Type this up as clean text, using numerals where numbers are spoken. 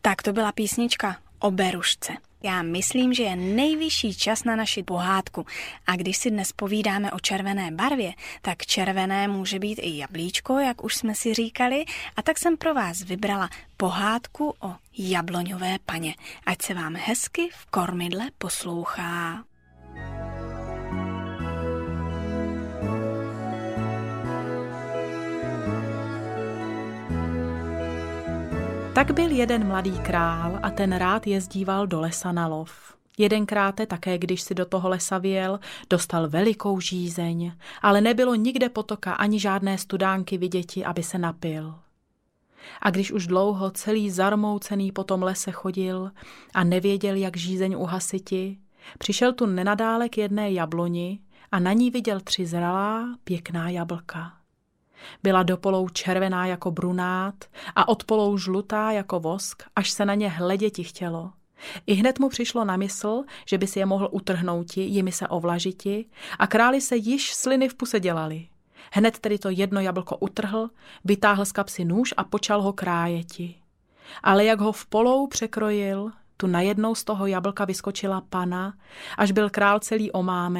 Tak to byla písnička o berušce. Já myslím, že je nejvyšší čas na naši pohádku. A když si dnes povídáme o červené barvě, tak červené může být i jablíčko, jak už jsme si říkali. A tak jsem pro vás vybrala pohádku o jabloňové paně. Ať se vám hezky v kormidle poslouchá. Tak byl jeden mladý král a ten rád jezdíval do lesa na lov. Jedenkráte také, když si do toho lesa vyjel, dostal velikou žízeň, ale nebylo nikde potoka ani žádné studánky viděti, aby se napil. A když už dlouho celý zarmoucený po tom lese chodil a nevěděl, jak žízeň uhasiti, přišel tu nenadále k jedné jabloni a na ní viděl 3 zralá, pěkná jablka. Byla dopolou červená jako brunát a odpolou žlutá jako vosk, až se na ně hleděti chtělo. I hned mu přišlo na mysl, že by si je mohl utrhnouti, jimi se ovlažiti, a králi se již sliny v puse dělali. Hned tedy to jedno jablko utrhl, vytáhl z kapsy nůž a počal ho krájeti. Ale jak ho v polou překrojil, tu najednou z toho jablka vyskočila pana, až byl král celý omámen